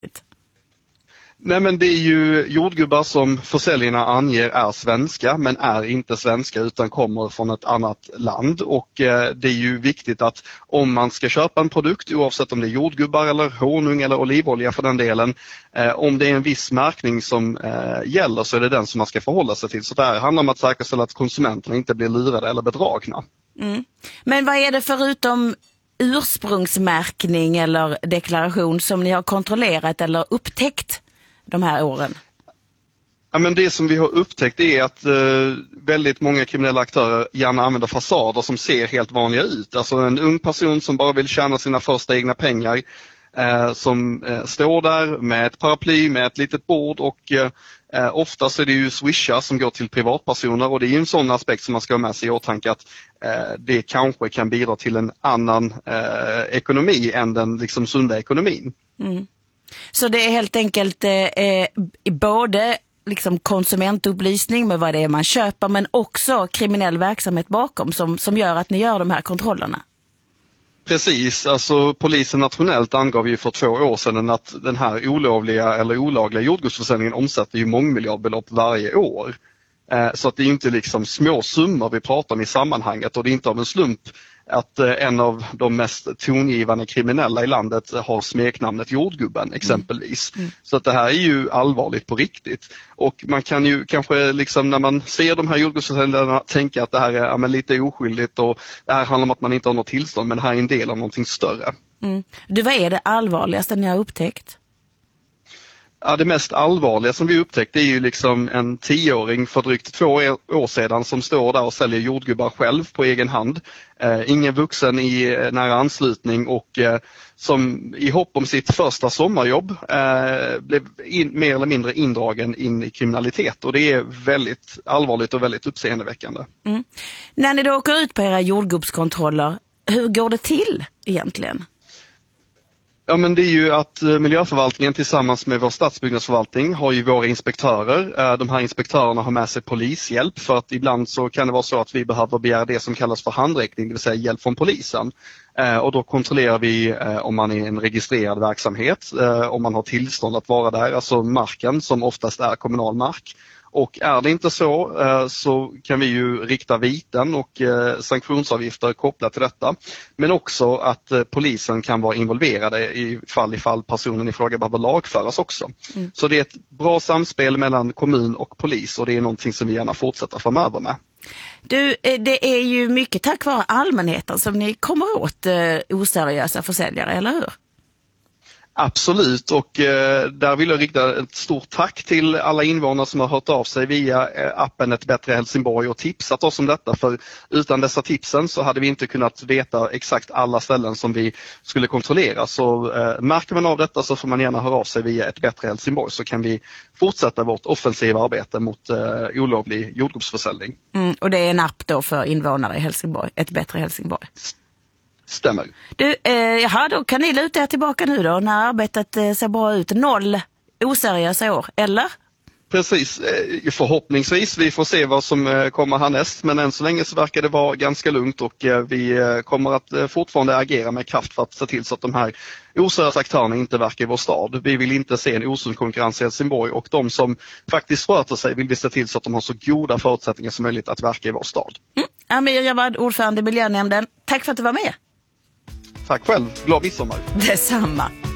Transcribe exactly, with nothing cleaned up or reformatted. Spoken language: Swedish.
Nej, men det är ju jordgubbar som försäljarna anger är svenska men är inte svenska utan kommer från ett annat land, och eh, det är ju viktigt att om man ska köpa en produkt, oavsett om det är jordgubbar eller honung eller olivolja för den delen, eh, om det är en viss märkning som eh, gäller så är det den som man ska förhålla sig till. Så det här handlar om att säkerställa att konsumenterna inte blir lurade eller bedragna. Mm. Men vad är det förutom ursprungsmärkning eller deklaration som ni har kontrollerat eller upptäckt de här åren? Ja, men det som vi har upptäckt är att eh, väldigt många kriminella aktörer gärna använder fasader som ser helt vanliga ut. Alltså en ung person som bara vill tjäna sina första egna pengar eh, som eh, står där med ett paraply, med ett litet bord, och eh, oftast är det ju swishar som går till privatpersoner, och det är ju en sån aspekt som man ska ha med sig i åtanke att eh, det kanske kan bidra till en annan eh, ekonomi än den liksom sunda ekonomin. Mm. Så det är helt enkelt eh, både liksom konsumentupplysning med vad det är man köper, men också kriminell verksamhet bakom som, som gör att ni gör de här kontrollerna? Precis, alltså polisen nationellt angav ju för två år sedan att den här olovliga eller olagliga jordgubbsförsäljningen omsätter ju mångmiljardbelopp varje år. Eh, så att det är inte liksom små summor vi pratar om i sammanhanget, och det är inte av en slump att en av de mest tongivande kriminella i landet har smeknamnet jordgubben exempelvis. Mm. Mm. Så att det här är ju allvarligt på riktigt. Och man kan ju kanske liksom när man ser de här jordgubbsförsäljarna tänka att det här är ja, men lite oskyldigt och det här handlar om att man inte har något tillstånd, men det här är en del av någonting större. Mm. Du, vad är det allvarligaste ni har upptäckt? Ja, det mest allvarliga som vi upptäckte är ju liksom en tioåring för drygt två år sedan som står där och säljer jordgubbar själv på egen hand. Eh, ingen vuxen i eh, nära anslutning, och eh, som i hopp om sitt första sommarjobb eh, blev in, mer eller mindre indragen in i kriminalitet, och det är väldigt allvarligt och väldigt uppseendeväckande. Mm. När ni då åker ut på era jordgubbskontroller, hur går det till egentligen? Ja, men det är ju att miljöförvaltningen tillsammans med vår stadsbyggnadsförvaltning har ju våra inspektörer. De här inspektörerna har med sig polishjälp, för att ibland så kan det vara så att vi behöver begära det som kallas för handräckning, det vill säga hjälp från polisen. Och då kontrollerar vi om man är en registrerad verksamhet, om man har tillstånd att vara där, alltså marken som oftast är kommunal mark. Och är det inte så så kan vi ju rikta viten och sanktionsavgifter kopplat till detta. Men också att polisen kan vara involverade i fall i fall personen i fråga behöver lagföras också. Mm. Så det är ett bra samspel mellan kommun och polis, och det är någonting som vi gärna fortsätter framöver med. Du, det är ju mycket tack vare allmänheten som ni kommer åt oseriösa försäljare, eller hur? Absolut, och eh, där vill jag rikta ett stort tack till alla invånare som har hört av sig via eh, appen Ett bättre Helsingborg och tipsat oss om detta, för utan dessa tipsen så hade vi inte kunnat veta exakt alla ställen som vi skulle kontrollera. Så eh, märker man av detta så får man gärna höra av sig via Ett bättre Helsingborg, så kan vi fortsätta vårt offensiva arbete mot eh, olovlig jordgubbsförsäljning. Mm, och det är en app då för invånare i Helsingborg, Ett bättre Helsingborg. Stämmer. Du, eh, jaha, då kan ni luta er tillbaka nu då när arbetet eh, ser bra ut. Noll oseriösa år, eller? Precis, eh, förhoppningsvis. Vi får se vad som eh, kommer härnäst, men än så länge så verkar det vara ganska lugnt, och eh, vi eh, kommer att eh, fortfarande agera med kraft för att se till så att de här oseriösa aktörerna inte verkar i vår stad. Vi vill inte se en osund konkurrens i Helsingborg, och de som faktiskt sköter sig vill vi se till så att de har så goda förutsättningar som möjligt att verka i vår stad. Mm. Amir Javad, ordförande i miljönämnden. Tack för att du var med. Tack själv. Glad midsommar. Detsamma.